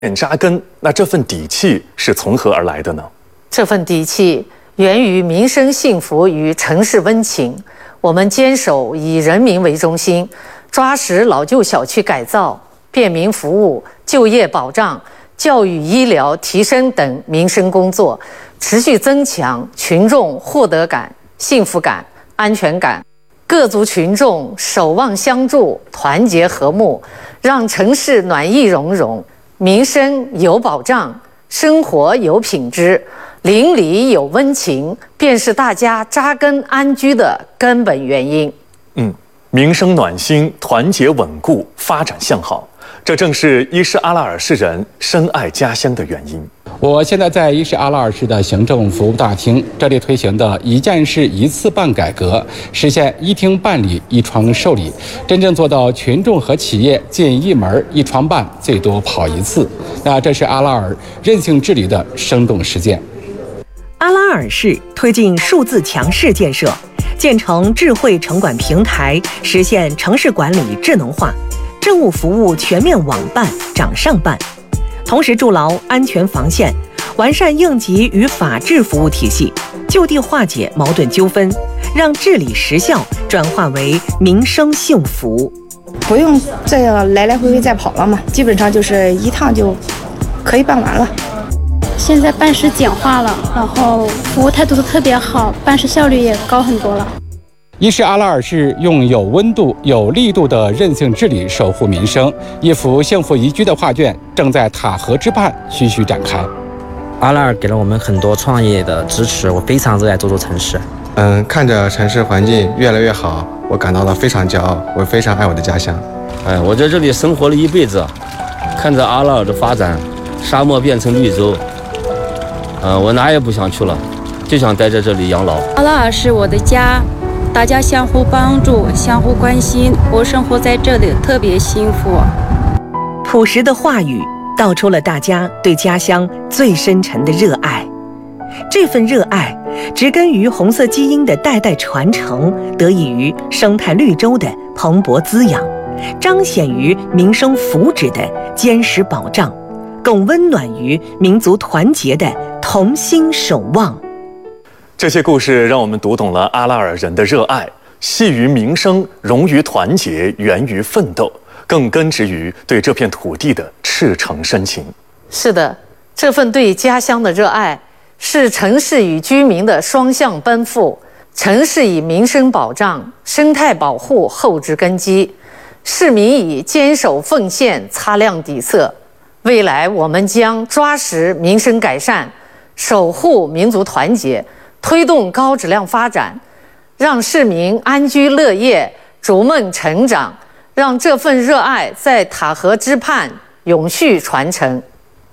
扎根，那这份底气是从何而来的呢？ 这份底气源于民生幸福与城市温情。我们坚守以人民为中心，抓实老旧小区改造、便民服务、就业保障、教育医疗提升等民生工作，持续增强群众获得感、幸福感、安全感。各族群众守望相助，团结和睦，让城市暖意融融，民生有保障，生活有品质，邻里有温情，便是大家扎根安居的根本原因。 民生暖心，团结稳固，发展向好，这正是伊势阿拉尔市人深爱家乡的原因。 我现在在伊势阿拉尔市的行政服务大厅，这里推行的一站式一次办改革，实现一厅办理一窗受理，真正做到群众和企业进一门一窗办，最多跑一次。那这是阿拉尔韧性治理的生动实践。 阿拉尔市推进数字强市建设，建成智慧城管平台，实现城市管理智能化，政务服务全面网办、掌上办。同时筑牢安全防线，完善应急与法治服务体系，就地化解矛盾纠纷，让治理实效转化为民生幸福。 不用这样来来回回再跑了嘛，基本上就是一趟就可以办完了。 现在办事简化了，然后服务态度都特别好，办事效率也高很多了。 伊势阿拉尔市用有温度、有力度的韧性治理守护民生，一幅幸福宜居的画卷正在塔河之畔徐徐展开。 阿拉尔给了我们很多创业的支持，我非常热爱这座城市。 看着城市环境越来越好，我感到了非常骄傲，我非常爱我的家乡。 我在这里生活了一辈子，看着阿拉尔的发展，沙漠变成绿洲，我哪也不想去了，就想待在这里养老。 阿拉尔是我的家，大家相互帮助，相互关心，我生活在这里特别幸福。 朴实的话语道出了大家对家乡最深沉的热爱。这份热爱植根于红色基因的代代传承，得益于生态绿洲的蓬勃滋养，彰显于民生福祉的坚实保障，更温暖于民族团结的同心守望。 这些故事让我们读懂了阿拉尔人的热爱，系于民生，融于团结，源于奋斗，更根植于对这片土地的赤诚深情。 是的，这份对家乡的热爱是城市与居民的双向奔赴。城市以民生保障、生态保护厚植根基，市民以坚守奉献擦亮底色。未来我们将抓实民生改善，守护民族团结，推动高质量发展，让市民安居乐业、逐梦成长，让这份热爱在塔河之畔永续传承。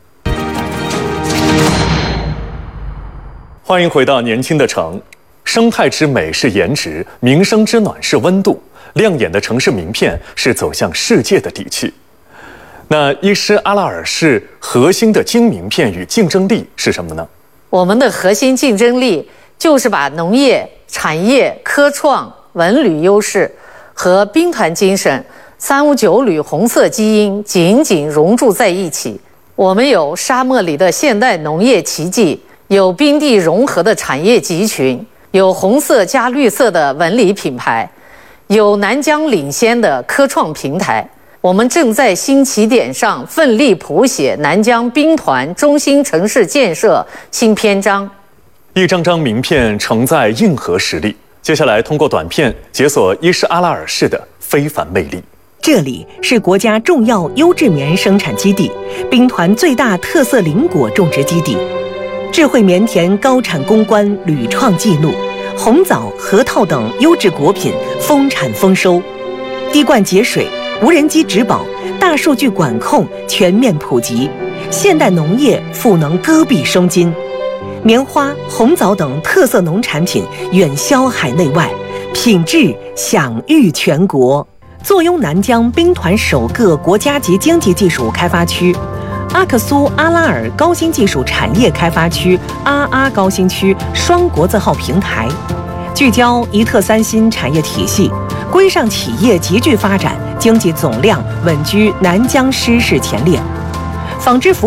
欢迎回到年轻的城，生态之美是颜值，民生之暖是温度，亮眼的城市名片是走向世界的底气。那伊势阿拉尔市核心的金名片与竞争力是什么呢？ 我们的核心竞争力就是把农业、产业、科创、文旅优势和兵团精神、359旅红色基因紧紧融铸在一起。我们有沙漠里的现代农业奇迹，有冰地融合的产业集群，有红色加绿色的文旅品牌，有南疆领先的科创平台。我们正在新起点上奋力谱写南疆兵团中心城市建设新篇章。 一张张名片承载硬核实力。接下来通过短片解锁伊势阿拉尔市的非凡魅力。 这里是国家重要优质棉生产基地，兵团最大特色林果种植基地，智慧棉田高产攻关屡创纪录，红枣、核桃等优质果品丰产丰收，滴灌节水、无人机植保、大数据管控全面普及，现代农业赋能戈壁生津，棉花、红枣等特色农产品远销海内外，品质享誉全国。坐拥南疆兵团首个国家级经济技术开发区，阿克苏阿拉尔高新技术产业开发区阿阿高新区双国字号平台，聚焦一特三新产业体系，规上企业集聚发展，经济总量稳居南疆失势前列。 纺织服